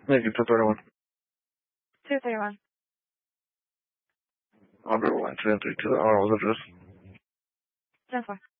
Thank you, 231. 231. I'll be line 1032. The hour was address. 10-4.